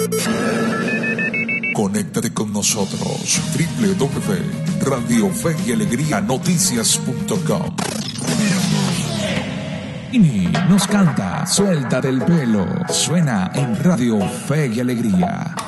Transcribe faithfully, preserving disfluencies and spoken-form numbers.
Conéctate con nosotros. doble u doble u doble u punto radio fe y alegría noticias punto com. Y nos canta Suéltate el pelo. Suena en Radio Fe y Alegría.